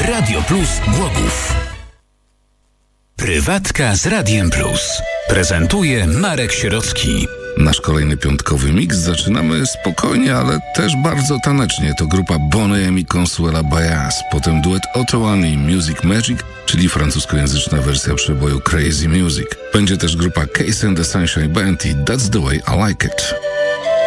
Radio Plus Głogów. Prywatka z Radiem Plus. Prezentuje Marek Sierocki. Nasz kolejny piątkowy miks zaczynamy spokojnie, ale też bardzo tanecznie. To grupa Boney M i Consuela Baez, potem duet Otto One i Music Magic, czyli francuskojęzyczna wersja przeboju Crazy Music. Będzie też grupa Case and the Sunshine Band i That's the Way I Like It.